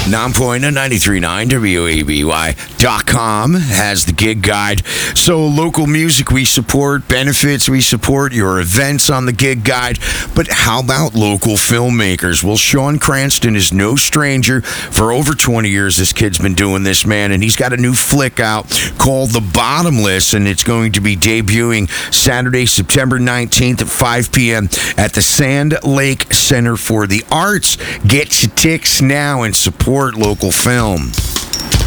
9.9 93.9 WABY.com has the gig guide. So local music we support, benefits we support, your events on the gig guide. But how about local filmmakers? Well, Sean Cranston is no stranger. For over 20 years, this kid's been doing this, man, and he's got a new flick out called The Bottomless, and it's going to be debuting Saturday, September 19th at 5 p.m. at the Sand Lake Center for the Arts. Get your tickets now and support local film.